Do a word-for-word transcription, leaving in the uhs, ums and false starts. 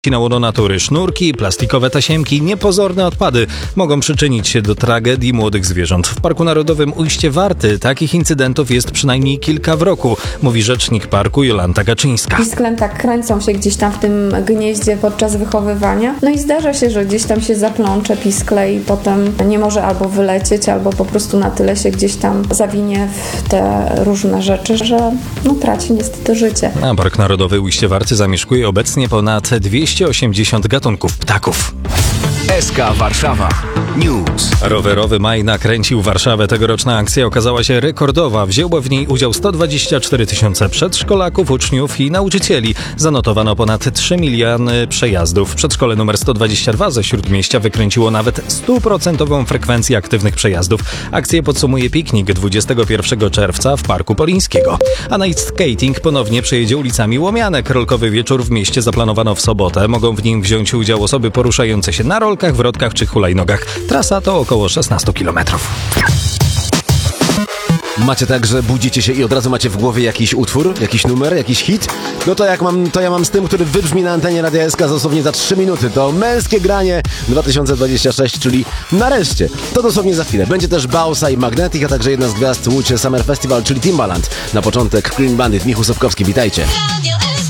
Na łono natury sznurki, plastikowe tasiemki, niepozorne odpady mogą przyczynić się do tragedii młodych zwierząt. W Parku Narodowym Ujście Warty takich incydentów jest przynajmniej kilka w roku, mówi rzecznik parku Jolanta Gaczyńska. Pisklęta kręcą się gdzieś tam w tym gnieździe podczas wychowywania. No i zdarza się, że gdzieś tam się zaplącze piskle i potem nie może albo wylecieć, albo po prostu na tyle się gdzieś tam zawinie w te różne rzeczy, że no, traci niestety życie. A Park Narodowy Ujście Warty zamieszkuje obecnie ponad dwieście osiemdziesiąt gatunków ptaków. S K Warszawa News. Rowerowy maj nakręcił Warszawę. Tegoroczna akcja okazała się rekordowa. Wzięło w niej udział sto dwadzieścia cztery tysiące przedszkolaków, uczniów i nauczycieli. Zanotowano ponad trzy miliony przejazdów. Przedszkole numer sto dwadzieścia dwa ze Śródmieścia wykręciło nawet stuprocentową frekwencję aktywnych przejazdów. Akcję podsumuje piknik dwudziestego pierwszego czerwca w Parku Polińskiego. A night skating ponownie przejedzie ulicami Łomianek. Rolkowy wieczór w mieście zaplanowano w sobotę. Mogą w nim wziąć udział osoby poruszające się na rolkach, wrotkach czy hulajnogach. Trasa to około szesnaście kilometrów. Macie tak, że budzicie się i od razu macie w głowie jakiś utwór, jakiś numer, jakiś hit? No to jak mam, to ja mam z tym, który wybrzmi na antenie Radia S K dosłownie za trzy minuty. To Męskie Granie dwa tysiące dwadzieścia sześć, czyli nareszcie. To dosłownie za chwilę. Będzie też Bausa i Magnetic, a także jedna z gwiazd Łódź Summer Festival, czyli Timbaland. Na początek Green Bandit, Michu Sobkowski, witajcie.